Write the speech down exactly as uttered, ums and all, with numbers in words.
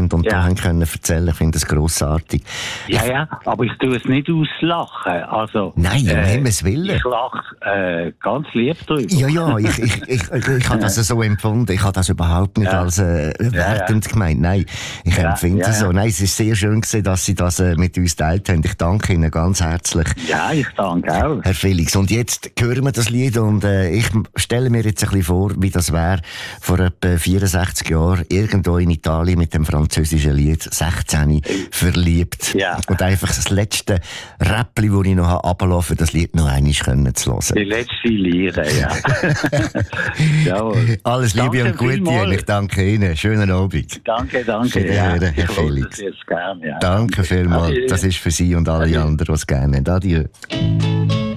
und, und Ja. da haben können erzählen. Ich finde das grossartig. Ja, ja, aber ich tue es nicht auslachen. Also, Nein, um Himmels Willen. Ich lache äh, ganz lieb drüber. Ja, ja, ich, ich, ich, ich, ich habe das so empfunden. Ich habe das überhaupt nicht Ja. als äh, wertend ja. gemeint. Nein, ich Ja, empfinde ja, es so. ja. Nein, es ist sehr schön gewesen, dass Sie das äh, mit uns geteilt haben. Ich danke Ihnen ganz herzlich, Ja, ich danke auch. Herr Felix. Und jetzt hören wir das Lied und äh, ich stelle mir jetzt ein bisschen vor, wie das wäre vor etwa vierundsechzig Jahren irgendwo in Italien mit dem französischen Lied sechzehn verliebt. Ja. Und einfach das letzte Räppli, das ich noch habe, runterlaufen, das Lied noch einmal können zu hören. Die letzte Lehre, ja. Jawohl. Alles Liebe Danke und Gute vielmals. Ihnen. Ich danke Ihnen. Schönen Abend. Danke, danke. Schön Ja. hören, Herr Ich höre Felix. das jetzt gern, ja. Danke vielmals. Adieu. Das ist für Sie und alle Adieu. anderen, die es gerne haben. Adieu.